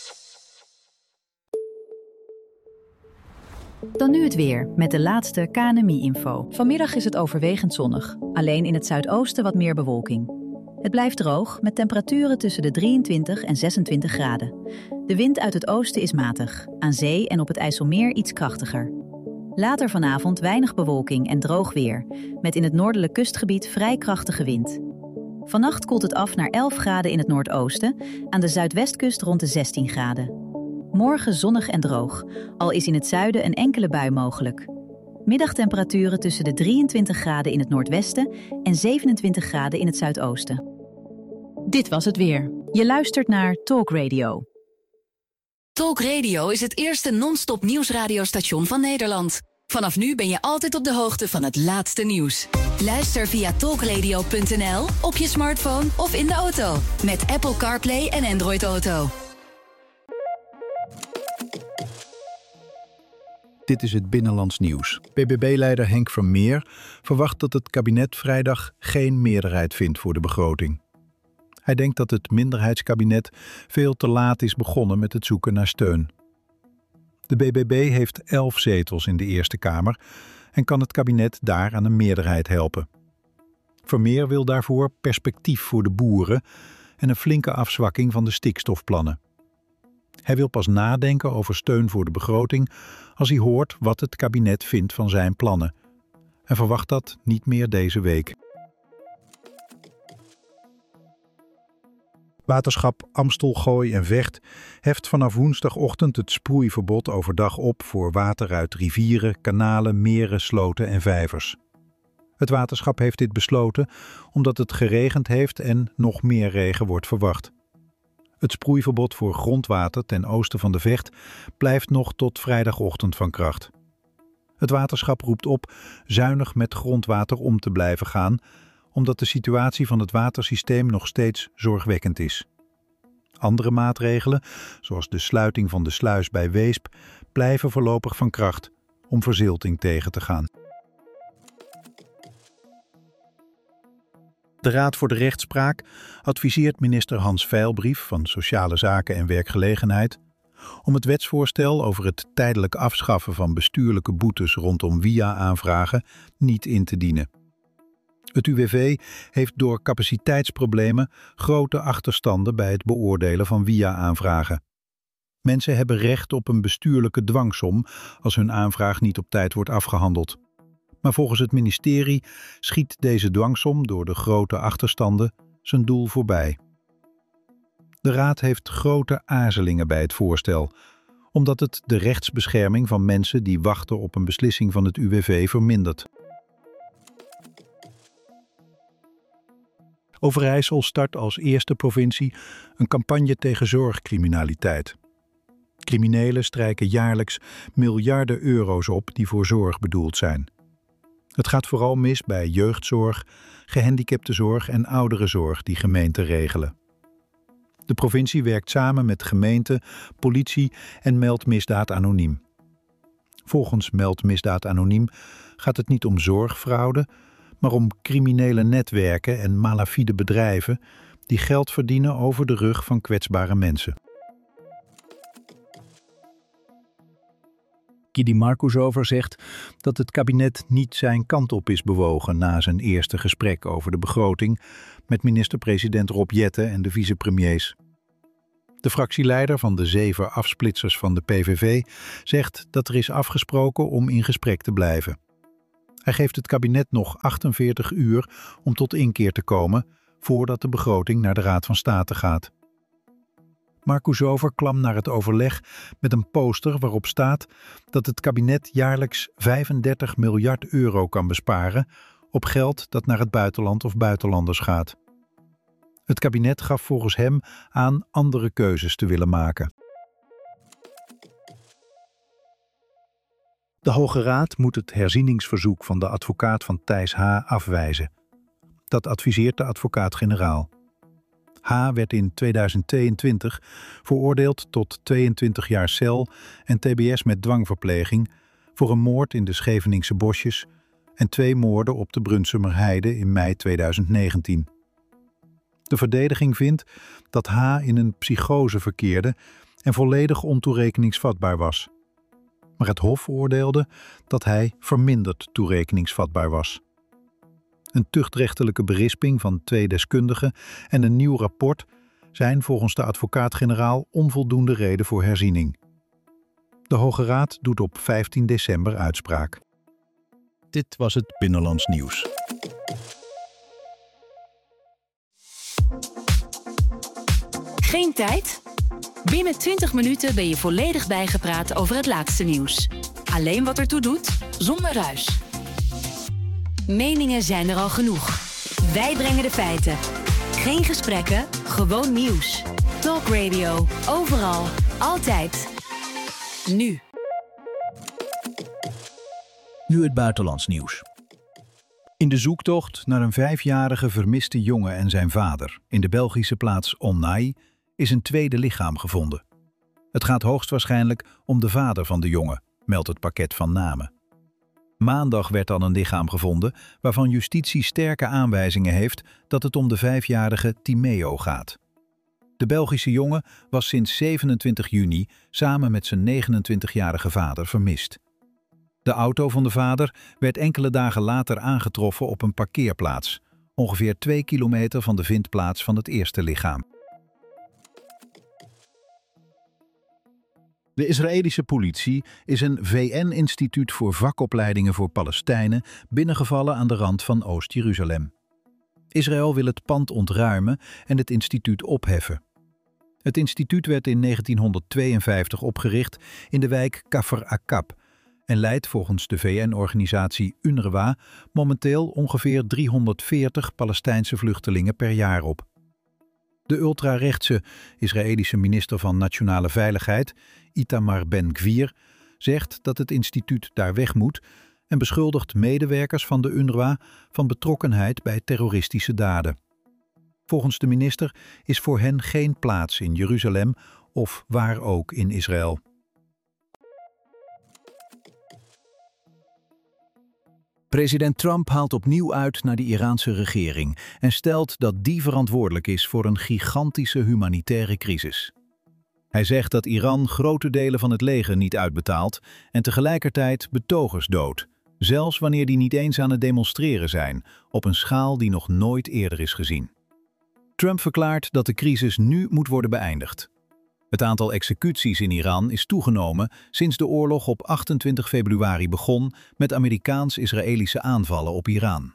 Dan nu het weer, met de laatste KNMI-info. Vanmiddag is het overwegend zonnig. Alleen in het zuidoosten wat meer bewolking. Het blijft droog, met temperaturen tussen de 23 en 26 graden. De wind uit het oosten is matig. Aan zee en op het IJsselmeer iets krachtiger. Later vanavond weinig bewolking en droog weer. Met in het noordelijk kustgebied vrij krachtige wind. Vannacht koelt het af naar 11 graden in het noordoosten. Aan de zuidwestkust rond de 16 graden. Morgen zonnig en droog, al is in het zuiden een enkele bui mogelijk. Middagtemperaturen tussen de 23 graden in het noordwesten en 27 graden in het zuidoosten. Dit was het weer. Je luistert naar Talk Radio. Talk Radio is het eerste non-stop nieuwsradiostation van Nederland. Vanaf nu ben je altijd op de hoogte van het laatste nieuws. Luister via talkradio.nl, op je smartphone of in de auto. Met Apple CarPlay en Android Auto. Dit is het Binnenlands Nieuws. BBB-leider Henk Vermeer verwacht dat het kabinet vrijdag geen meerderheid vindt voor de begroting. Hij denkt dat het minderheidskabinet veel te laat is begonnen met het zoeken naar steun. De BBB heeft 11 zetels in de Eerste Kamer en kan het kabinet daar aan een meerderheid helpen. Vermeer wil daarvoor perspectief voor de boeren en een flinke afzwakking van de stikstofplannen. Hij wil pas nadenken over steun voor de begroting als hij hoort wat het kabinet vindt van zijn plannen. En verwacht dat niet meer deze week. Waterschap Amstel, Gooi en Vecht heft vanaf woensdagochtend het sproeiverbod overdag op voor water uit rivieren, kanalen, meren, sloten en vijvers. Het waterschap heeft dit besloten omdat het geregend heeft en nog meer regen wordt verwacht. Het sproeiverbod voor grondwater ten oosten van de Vecht blijft nog tot vrijdagochtend van kracht. Het waterschap roept op zuinig met grondwater om te blijven gaan, omdat de situatie van het watersysteem nog steeds zorgwekkend is. Andere maatregelen, zoals de sluiting van de sluis bij Weesp, blijven voorlopig van kracht om verzilting tegen te gaan. De Raad voor de Rechtspraak adviseert minister Hans Veilbrief van Sociale Zaken en Werkgelegenheid om het wetsvoorstel over het tijdelijk afschaffen van bestuurlijke boetes rondom WIA-aanvragen niet in te dienen. Het UWV heeft door capaciteitsproblemen grote achterstanden bij het beoordelen van WIA-aanvragen. Mensen hebben recht op een bestuurlijke dwangsom als hun aanvraag niet op tijd wordt afgehandeld. Maar volgens het ministerie schiet deze dwangsom door de grote achterstanden zijn doel voorbij. De Raad heeft grote aarzelingen bij het voorstel, omdat het de rechtsbescherming van mensen die wachten op een beslissing van het UWV vermindert. Overijssel start als eerste provincie een campagne tegen zorgcriminaliteit. Criminelen strijken jaarlijks miljarden euro's op die voor zorg bedoeld zijn. Het gaat vooral mis bij jeugdzorg, gehandicaptenzorg en ouderenzorg die gemeenten regelen. De provincie werkt samen met gemeenten, politie en Meld Misdaad Anoniem. Volgens Meld Misdaad Anoniem gaat het niet om zorgfraude, maar om criminele netwerken en malafide bedrijven die geld verdienen over de rug van kwetsbare mensen. Kidi Markusover zegt dat het kabinet niet zijn kant op is bewogen na zijn eerste gesprek over de begroting met minister-president Rob Jetten en de vicepremiers. De fractieleider van de 7 afsplitsers van de PVV zegt dat er is afgesproken om in gesprek te blijven. Hij geeft het kabinet nog 48 uur om tot inkeer te komen voordat de begroting naar de Raad van State gaat. Mark Koesover kwam naar het overleg met een poster waarop staat dat het kabinet jaarlijks 35 miljard euro kan besparen op geld dat naar het buitenland of buitenlanders gaat. Het kabinet gaf volgens hem aan andere keuzes te willen maken. De Hoge Raad moet het herzieningsverzoek van de advocaat van Thijs H. afwijzen. Dat adviseert de advocaat-generaal. H. werd in 2022 veroordeeld tot 22 jaar cel en tbs met dwangverpleging voor een moord in de Scheveningse bosjes en 2 moorden op de Brunsumerheide in mei 2019. De verdediging vindt dat H. in een psychose verkeerde en volledig ontoerekeningsvatbaar was. Maar het Hof oordeelde dat hij verminderd toerekeningsvatbaar was. Een tuchtrechtelijke berisping van 2 deskundigen en een nieuw rapport zijn volgens de advocaat-generaal onvoldoende reden voor herziening. De Hoge Raad doet op 15 december uitspraak. Dit was het Binnenlands Nieuws. Geen tijd? Binnen 20 minuten ben je volledig bijgepraat over het laatste nieuws. Alleen wat ertoe doet, zonder ruis. Meningen zijn er al genoeg. Wij brengen de feiten. Geen gesprekken, gewoon nieuws. Talk Radio, overal, altijd. Nu. Nu het buitenlands nieuws. In de zoektocht naar een 5-jarige vermiste jongen en zijn vader in de Belgische plaats Onnai is een tweede lichaam gevonden. Het gaat hoogstwaarschijnlijk om de vader van de jongen, meldt het pakket van namen. Maandag werd dan een lichaam gevonden waarvan justitie sterke aanwijzingen heeft dat het om de 5-jarige Timeo gaat. De Belgische jongen was sinds 27 juni samen met zijn 29-jarige vader vermist. De auto van de vader werd enkele dagen later aangetroffen op een parkeerplaats, ongeveer 2 kilometer van de vindplaats van het eerste lichaam. De Israëlische politie is een VN-instituut voor vakopleidingen voor Palestijnen binnengevallen aan de rand van Oost-Jeruzalem. Israël wil het pand ontruimen en het instituut opheffen. Het instituut werd in 1952 opgericht in de wijk Kafr Akab en leidt volgens de VN-organisatie UNRWA momenteel ongeveer 340 Palestijnse vluchtelingen per jaar op. De ultrarechtse Israëlische minister van Nationale Veiligheid, Itamar Ben-Gvir, zegt dat het instituut daar weg moet en beschuldigt medewerkers van de UNRWA van betrokkenheid bij terroristische daden. Volgens de minister is voor hen geen plaats in Jeruzalem of waar ook in Israël. President Trump haalt opnieuw uit naar de Iraanse regering en stelt dat die verantwoordelijk is voor een gigantische humanitaire crisis. Hij zegt dat Iran grote delen van het leger niet uitbetaalt en tegelijkertijd betogers doodt, zelfs wanneer die niet eens aan het demonstreren zijn, op een schaal die nog nooit eerder is gezien. Trump verklaart dat de crisis nu moet worden beëindigd. Het aantal executies in Iran is toegenomen sinds de oorlog op 28 februari begon met Amerikaans-Israëlische aanvallen op Iran.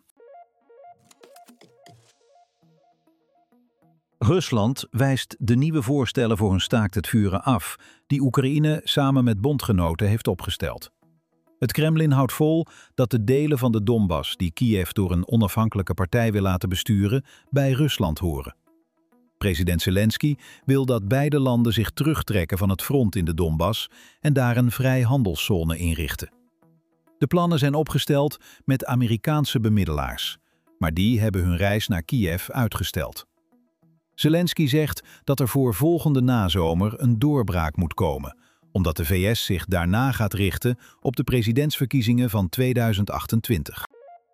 Rusland wijst de nieuwe voorstellen voor een staakt het vuren af die Oekraïne samen met bondgenoten heeft opgesteld. Het Kremlin houdt vol dat de delen van de Donbass die Kiev door een onafhankelijke partij wil laten besturen bij Rusland horen. President Zelensky wil dat beide landen zich terugtrekken van het front in de Donbass en daar een vrijhandelszone inrichten. De plannen zijn opgesteld met Amerikaanse bemiddelaars, maar die hebben hun reis naar Kiev uitgesteld. Zelensky zegt dat er voor volgende nazomer een doorbraak moet komen, omdat de VS zich daarna gaat richten op de presidentsverkiezingen van 2028.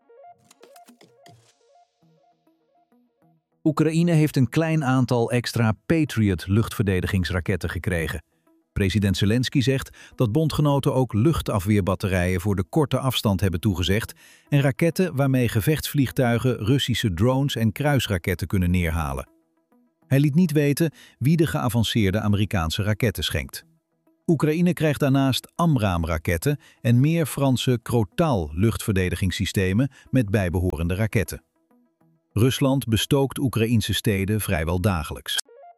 Oekraïne heeft een klein aantal extra Patriot-luchtverdedigingsraketten gekregen. President Zelensky zegt dat bondgenoten ook luchtafweerbatterijen voor de korte afstand hebben toegezegd en raketten waarmee gevechtsvliegtuigen Russische drones en kruisraketten kunnen neerhalen. Hij liet niet weten wie de geavanceerde Amerikaanse raketten schenkt. Oekraïne krijgt daarnaast AMRAAM-raketten en meer Franse Crotale-luchtverdedigingssystemen met bijbehorende raketten. Rusland bestookt Oekraïnse steden vrijwel dagelijks.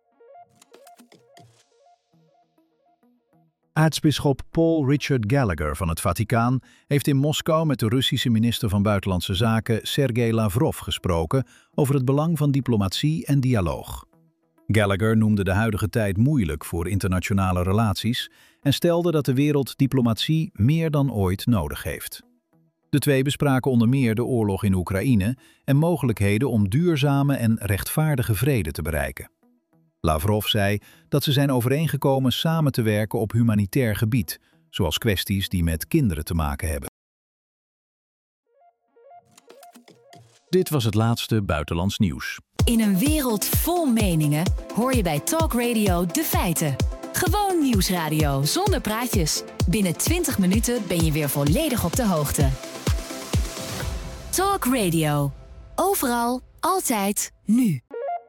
Aartsbisschop Paul Richard Gallagher van het Vaticaan heeft in Moskou met de Russische minister van Buitenlandse Zaken Sergei Lavrov gesproken over het belang van diplomatie en dialoog. Gallagher noemde de huidige tijd moeilijk voor internationale relaties en stelde dat de wereld diplomatie meer dan ooit nodig heeft. De twee bespraken onder meer de oorlog in Oekraïne en mogelijkheden om duurzame en rechtvaardige vrede te bereiken. Lavrov zei dat ze zijn overeengekomen samen te werken op humanitair gebied, zoals kwesties die met kinderen te maken hebben. Dit was het laatste buitenlands nieuws. In een wereld vol meningen hoor je bij Talk Radio de feiten. Gewoon nieuwsradio zonder praatjes. Binnen 20 minuten ben je weer volledig op de hoogte. Talk Radio. Overal, altijd, nu.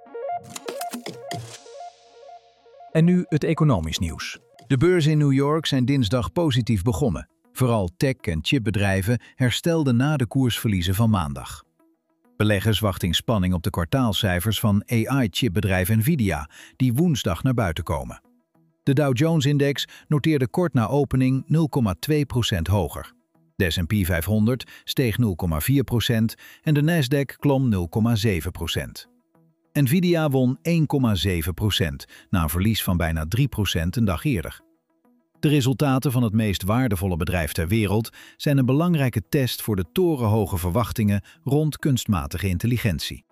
En nu het economisch nieuws. De beurzen in New York zijn dinsdag positief begonnen. Vooral tech- en chipbedrijven herstelden na de koersverliezen van maandag. Beleggers wachten in spanning op de kwartaalcijfers van AI-chipbedrijf Nvidia, die woensdag naar buiten komen. De Dow Jones-index noteerde kort na opening 0,2% hoger. De S&P 500 steeg 0,4% en de Nasdaq klom 0,7%. Nvidia won 1,7% na een verlies van bijna 3% een dag eerder. De resultaten van het meest waardevolle bedrijf ter wereld zijn een belangrijke test voor de torenhoge verwachtingen rond kunstmatige intelligentie.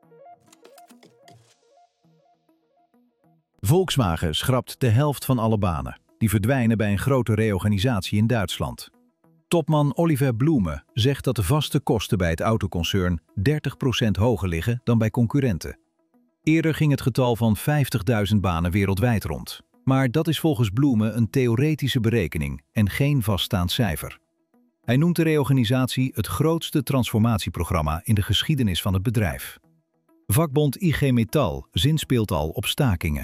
Volkswagen schrapt de helft van alle banen. Die verdwijnen bij een grote reorganisatie in Duitsland. Topman Oliver Blume zegt dat de vaste kosten bij het autoconcern 30% hoger liggen dan bij concurrenten. Eerder ging het getal van 50.000 banen wereldwijd rond. Maar dat is volgens Blume een theoretische berekening en geen vaststaand cijfer. Hij noemt de reorganisatie het grootste transformatieprogramma in de geschiedenis van het bedrijf. Vakbond IG Metall zinspeelt al op stakingen.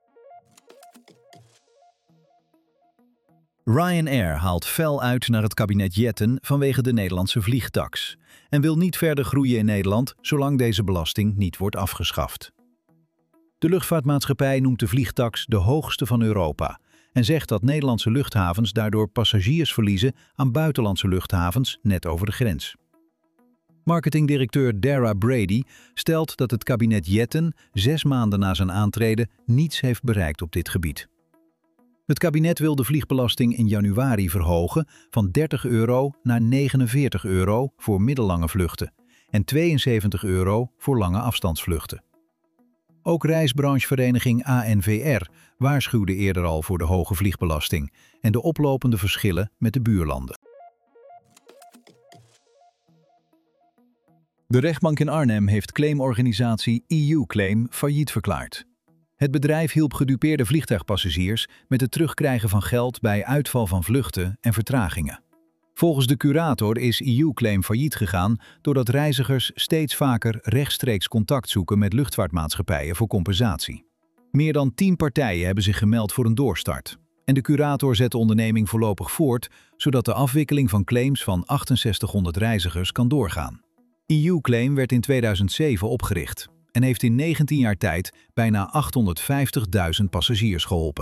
Ryanair haalt fel uit naar het kabinet Jetten vanwege de Nederlandse vliegtaks en wil niet verder groeien in Nederland zolang deze belasting niet wordt afgeschaft. De luchtvaartmaatschappij noemt de vliegtaks de hoogste van Europa en zegt dat Nederlandse luchthavens daardoor passagiers verliezen aan buitenlandse luchthavens net over de grens. Marketingdirecteur Dara Brady stelt dat het kabinet Jetten 6 maanden na zijn aantreden niets heeft bereikt op dit gebied. Het kabinet wil de vliegbelasting in januari verhogen van €30 naar €49 voor middellange vluchten en €72 voor lange afstandsvluchten. Ook reisbranchevereniging ANVR waarschuwde eerder al voor de hoge vliegbelasting en de oplopende verschillen met de buurlanden. De rechtbank in Arnhem heeft claimorganisatie EU Claim failliet verklaard. Het bedrijf hielp gedupeerde vliegtuigpassagiers met het terugkrijgen van geld bij uitval van vluchten en vertragingen. Volgens de curator is EU Claim failliet gegaan doordat reizigers steeds vaker rechtstreeks contact zoeken met luchtvaartmaatschappijen voor compensatie. Meer dan 10 partijen hebben zich gemeld voor een doorstart. En de curator zet de onderneming voorlopig voort, zodat de afwikkeling van claims van 6800 reizigers kan doorgaan. EU Claim werd in 2007 opgericht en heeft in 19 jaar tijd bijna 850.000 passagiers geholpen.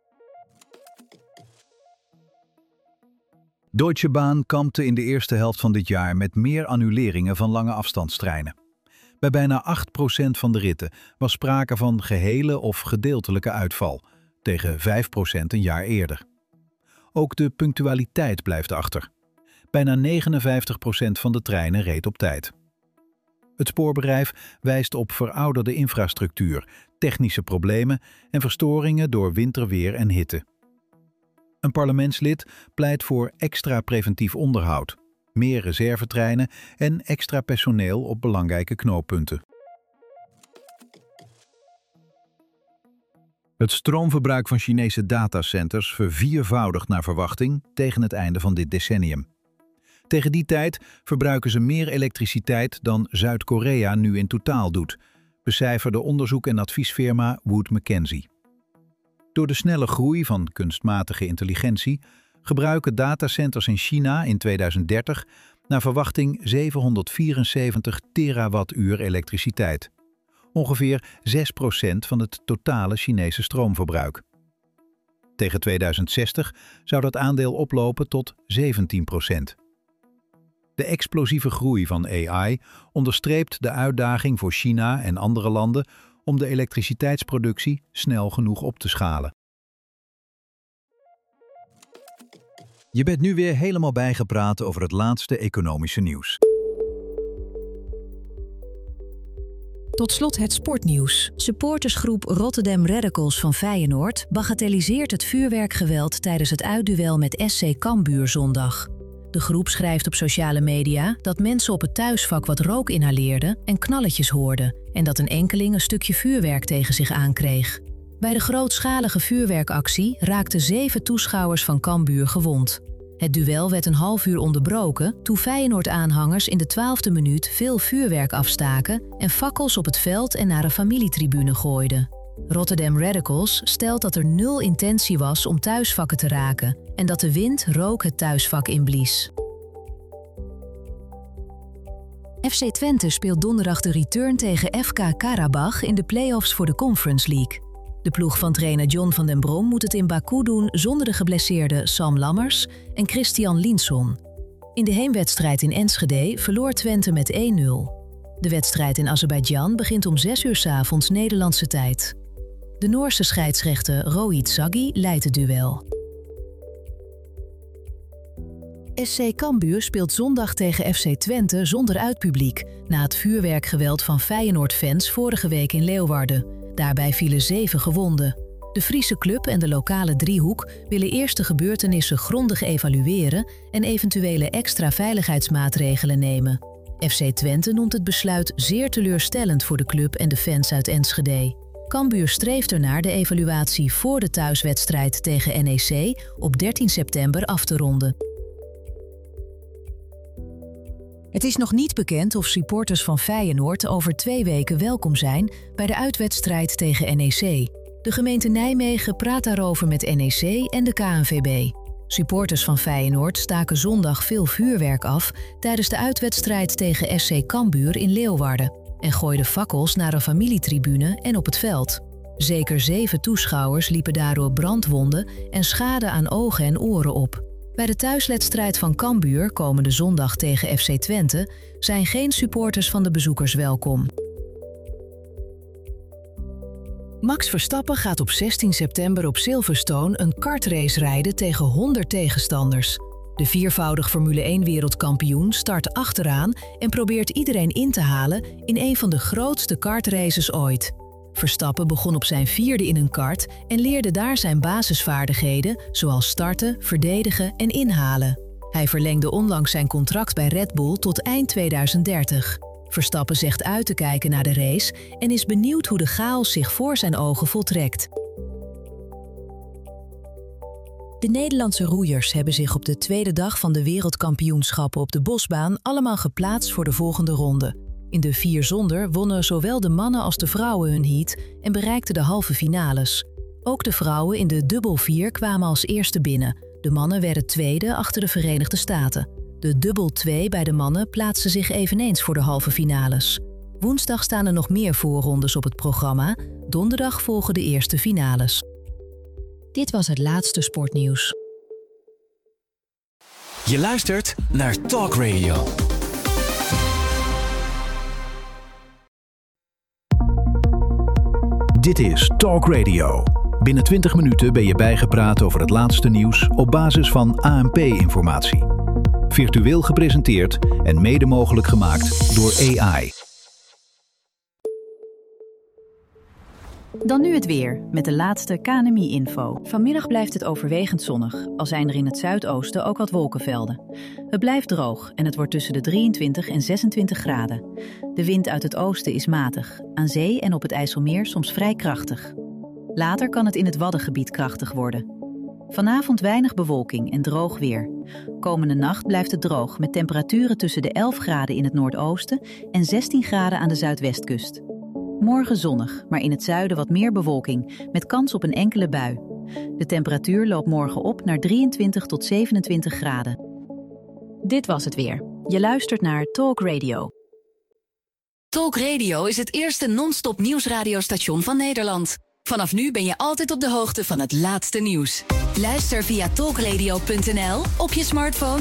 Deutsche Bahn kampte in de eerste helft van dit jaar met meer annuleringen van lange afstandstreinen. Bij bijna 8% van de ritten was sprake van gehele of gedeeltelijke uitval, tegen 5% een jaar eerder. Ook de punctualiteit blijft achter. Bijna 59% van de treinen reed op tijd. Het spoorbedrijf wijst op verouderde infrastructuur, technische problemen en verstoringen door winterweer en hitte. Een parlementslid pleit voor extra preventief onderhoud, meer reservetreinen en extra personeel op belangrijke knooppunten. Het stroomverbruik van Chinese datacenters verviervoudigt naar verwachting tegen het einde van dit decennium. Tegen die tijd verbruiken ze meer elektriciteit dan Zuid-Korea nu in totaal doet, becijferde onderzoek- en adviesfirma Wood Mackenzie. Door de snelle groei van kunstmatige intelligentie gebruiken datacenters in China in 2030 naar verwachting 774 terawattuur elektriciteit. Ongeveer 6% van het totale Chinese stroomverbruik. Tegen 2060 zou dat aandeel oplopen tot 17%. De explosieve groei van AI onderstreept de uitdaging voor China en andere landen om de elektriciteitsproductie snel genoeg op te schalen. Je bent nu weer helemaal bijgepraat over het laatste economische nieuws. Tot slot het sportnieuws. Supportersgroep Rotterdam Radicals van Feyenoord bagatelliseert het vuurwerkgeweld tijdens het uitduel met SC Cambuur zondag. De groep schrijft op sociale media dat mensen op het thuisvak wat rook inhaleerden en knalletjes hoorden en dat een enkeling een stukje vuurwerk tegen zich aankreeg. Bij de grootschalige vuurwerkactie raakten 7 toeschouwers van Cambuur gewond. Het duel werd een half uur onderbroken toen Feyenoord-aanhangers in de 12e minuut veel vuurwerk afstaken en fakkels op het veld en naar een familietribune gooiden. Rotterdam Radicals stelt dat er 0 intentie was om thuisvakken te raken en dat de wind rook het thuisvak inblies. FC Twente speelt donderdag de return tegen FK Karabach in de play-offs voor de Conference League. De ploeg van trainer John van den Brom moet het in Baku doen zonder de geblesseerde Sam Lammers en Christian Linson. In de heenwedstrijd in Enschede verloor Twente met 1-0. De wedstrijd in Azerbeidzjan begint om 6 uur 's avonds Nederlandse tijd. De Noorse scheidsrechter Rohit Saggi leidt het duel. SC Cambuur speelt zondag tegen FC Twente zonder uitpubliek na het vuurwerkgeweld van Feyenoord-fans vorige week in Leeuwarden. Daarbij vielen 7 gewonden. De Friese club en de lokale driehoek willen eerst de gebeurtenissen grondig evalueren en eventuele extra veiligheidsmaatregelen nemen. FC Twente noemt het besluit zeer teleurstellend voor de club en de fans uit Enschede. Cambuur streeft ernaar de evaluatie voor de thuiswedstrijd tegen NEC op 13 september af te ronden. Het is nog niet bekend of supporters van Feyenoord over 2 weken welkom zijn bij de uitwedstrijd tegen NEC. De gemeente Nijmegen praat daarover met NEC en de KNVB. Supporters van Feyenoord staken zondag veel vuurwerk af tijdens de uitwedstrijd tegen SC Cambuur in Leeuwarden en gooiden fakkels naar een familietribune en op het veld. Zeker 7 toeschouwers liepen daardoor brandwonden en schade aan ogen en oren op. Bij de thuiswedstrijd van Cambuur komende zondag tegen FC Twente zijn geen supporters van de bezoekers welkom. Max Verstappen gaat op 16 september op Silverstone een kartrace rijden tegen 100 tegenstanders. De 4voudig Formule 1 wereldkampioen start achteraan en probeert iedereen in te halen in een van de grootste kartraces ooit. Verstappen begon op zijn 4e in een kart en leerde daar zijn basisvaardigheden zoals starten, verdedigen en inhalen. Hij verlengde onlangs zijn contract bij Red Bull tot eind 2030. Verstappen zegt uit te kijken naar de race en is benieuwd hoe de chaos zich voor zijn ogen voltrekt. De Nederlandse roeiers hebben zich op de tweede dag van de wereldkampioenschappen op de bosbaan allemaal geplaatst voor de volgende ronde. In de 4 zonder wonnen zowel de mannen als de vrouwen hun heat en bereikten de halve finales. Ook de vrouwen in de dubbel 4 kwamen als eerste binnen. De mannen werden tweede achter de Verenigde Staten. De dubbel 2 bij de mannen plaatsten zich eveneens voor de halve finales. Woensdag staan er nog meer voorrondes op het programma. Donderdag volgen de eerste finales. Dit was het laatste sportnieuws. Je luistert naar Talk Radio. Dit is Talk Radio. Binnen 20 minuten ben je bijgepraat over het laatste nieuws op basis van ANP-informatie. Virtueel gepresenteerd en mede mogelijk gemaakt door AI. Dan nu het weer, met de laatste KNMI-info. Vanmiddag blijft het overwegend zonnig, al zijn er in het zuidoosten ook wat wolkenvelden. Het blijft droog en het wordt tussen de 23 en 26 graden. De wind uit het oosten is matig, aan zee en op het IJsselmeer soms vrij krachtig. Later kan het in het Waddengebied krachtig worden. Vanavond weinig bewolking en droog weer. Komende nacht blijft het droog met temperaturen tussen de 11 graden in het noordoosten en 16 graden aan de zuidwestkust. Morgen zonnig, maar in het zuiden wat meer bewolking, met kans op een enkele bui. De temperatuur loopt morgen op naar 23 tot 27 graden. Dit was het weer. Je luistert naar Talk Radio. Talk Radio is het eerste non-stop nieuwsradiostation van Nederland. Vanaf nu ben je altijd op de hoogte van het laatste nieuws. Luister via talkradio.nl, op je smartphone,